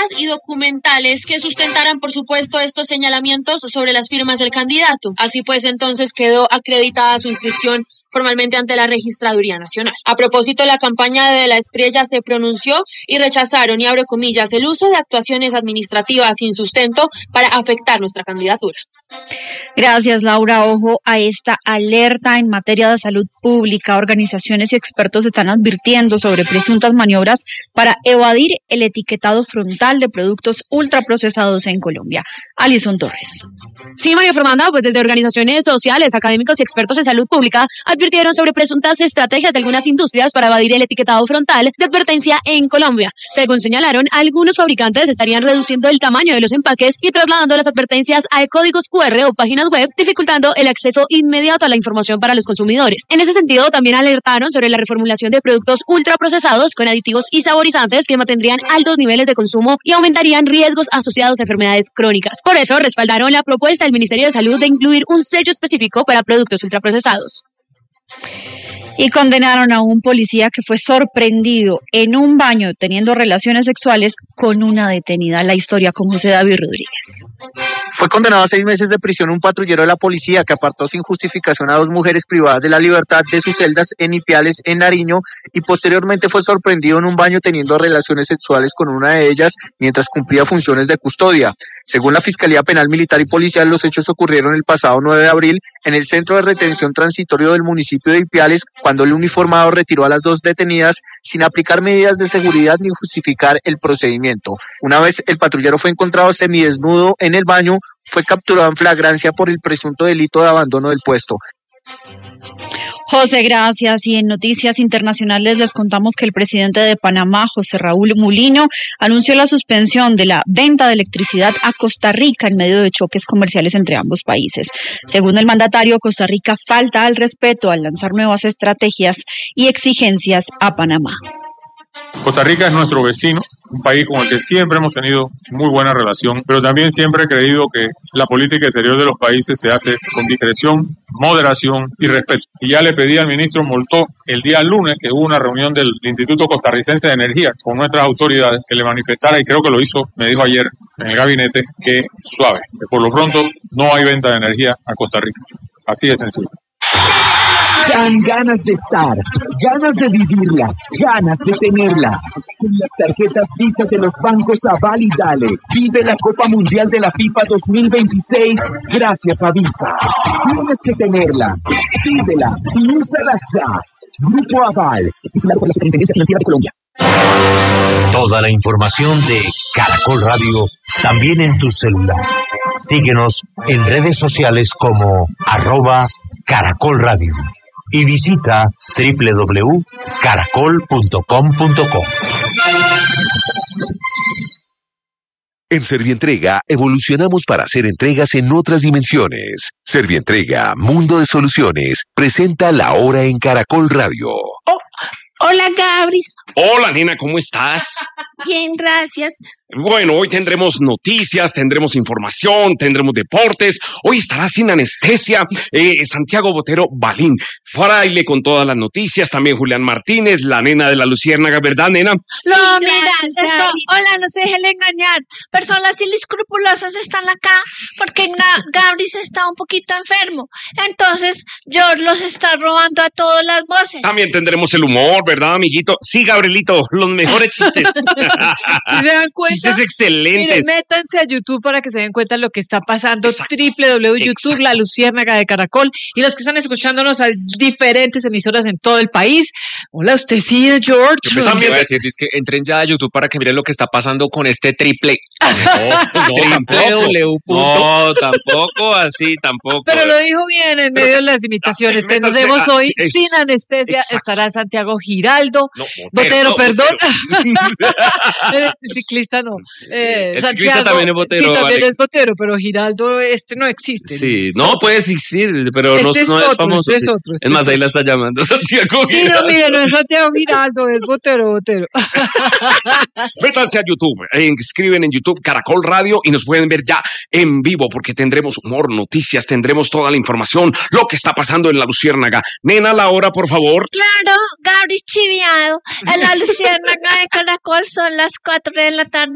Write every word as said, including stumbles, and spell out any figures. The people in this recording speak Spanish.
y documentales que sustentaran, por supuesto, estos señalamientos sobre las firmas del candidato. Así pues, entonces quedó acreditada su inscripción formalmente ante la Registraduría Nacional. A propósito, la campaña de la Espriella se pronunció y rechazaron, y abro comillas, el uso de actuaciones administrativas sin sustento para afectar nuestra candidatura. Gracias, Laura. Ojo a esta alerta en materia de salud pública. Organizaciones y expertos están advirtiendo sobre presuntas maniobras para evadir el etiquetado frontal de productos ultraprocesados en Colombia. Alison Torres. Sí, María Fernanda, pues desde organizaciones sociales, académicos y expertos en salud pública advirtieron sobre presuntas estrategias de algunas industrias para evadir el etiquetado frontal de advertencia en Colombia. Según señalaron, algunos fabricantes estarían reduciendo el tamaño de los empaques y trasladando las advertencias a códigos cu erre o páginas web, dificultando el acceso inmediato a la información para los consumidores. En ese sentido, también alertaron sobre la reformulación de productos ultraprocesados con aditivos y saborizantes que mantendrían altos niveles de consumo y aumentarían riesgos asociados a enfermedades crónicas. Por eso, respaldaron la propuesta del Ministerio de Salud de incluir un sello específico para productos ultraprocesados. Y condenaron a un policía que fue sorprendido en un baño teniendo relaciones sexuales con una detenida. La historia con José David Rodríguez. Fue condenado a seis meses de prisión un patrullero de la policía que apartó sin justificación a dos mujeres privadas de la libertad de sus celdas en Ipiales, en Nariño, y posteriormente fue sorprendido en un baño teniendo relaciones sexuales con una de ellas mientras cumplía funciones de custodia. Según la Fiscalía Penal Militar y Policial, los hechos ocurrieron el pasado nueve de abril en el centro de retención transitorio del municipio de Ipiales, cuando el uniformado retiró a las dos detenidas sin aplicar medidas de seguridad ni justificar el procedimiento. Una vez el patrullero fue encontrado semidesnudo en el baño, fue capturado en flagrancia por el presunto delito de abandono del puesto. José, gracias. Y en noticias internacionales les contamos que el presidente de Panamá, José Raúl Mulino, anunció la suspensión de la venta de electricidad a Costa Rica en medio de choques comerciales entre ambos países. Según el mandatario, Costa Rica falta al respeto al lanzar nuevas estrategias y exigencias a Panamá. Costa Rica es nuestro vecino, un país con el que siempre hemos tenido muy buena relación, pero también siempre he creído que la política exterior de los países se hace con discreción, moderación y respeto. Y ya le pedí al ministro Moltó el día lunes, que hubo una reunión del Instituto Costarricense de Energía con nuestras autoridades, que le manifestara, y creo que lo hizo, me dijo ayer en el gabinete, que suave, que por lo pronto no hay venta de energía a Costa Rica. Así de sencillo. Dan ganas de estar, ganas de vivirla, ganas de tenerla. Con las tarjetas Visa de los bancos Aval y Dale, vive la Copa Mundial de la FIFA dos mil veintiséis gracias a Visa. Tienes que tenerlas, pídelas y úsalas ya. Grupo Aval, vigilado por la Superintendencia Financiera de Colombia. Toda la información de Caracol Radio también en tu celular. Síguenos en redes sociales como arroba Caracol Radio. Y visita doble u doble u doble u punto caracol punto com punto co. En Servientrega evolucionamos para hacer entregas en otras dimensiones. Servientrega, Mundo de Soluciones, presenta La Hora en Caracol Radio. Oh, hola, Gabris. Hola, nena, ¿cómo estás? Bien, gracias. Bueno, hoy tendremos noticias, tendremos información, tendremos deportes. Hoy estará sin anestesia eh, Santiago Botero Balín. Fraile con todas las noticias. También Julián Martínez, la nena de la Luciérnaga, ¿verdad, nena? Sí, no, mira, esto, hola, no se dejen engañar. Personas inescrupulosas están acá porque Ga- Gabris está un poquito enfermo. Entonces, George los está robando a todas las voces. También tendremos el humor, ¿verdad, amiguito? Sí, Gabrielito, los mejores chistes. ¿Sí se dan cuenta? Chistes excelentes. Miren, métanse a YouTube para que se den cuenta de lo que está pasando. doble u doble u doble u punto youtube punto com, La Luciérnaga de Caracol. Y los que están escuchándonos a diferentes emisoras en todo el país. Hola, usted sí, George. Yo pensaba que iba a decir, es que entren ya a YouTube para que miren lo que está pasando con este triple. No, no, tampoco. No, tampoco así, tampoco. Pero lo dijo bien en medio de las imitaciones. Tendremos hoy es, sin anestesia. Exacto. Estará Santiago Giraldo. No, Botero, Botero, no, perdón. Botero. El ciclista no. Eh, el Santiago, ciclista también es Botero. Sí, también Alex. es Botero, pero Giraldo este no existe. Sí, no, no puede existir, pero este no, es, no otro, es famoso. Este es, otro, este es más, es ahí otro. la está llamando Santiago Sí, Giraldo. no, mire, no es Santiago Giraldo, es Botero, Botero. Métanse a YouTube, eh, escriben en YouTube Caracol Radio y nos pueden ver ya en vivo porque tendremos humor, noticias, tendremos toda la información, lo que está pasando en La Luciérnaga. Nena, la hora, por favor. Claro, Gabris chiviado. En La Luciérnaga de Caracol son las cuatro de la tarde.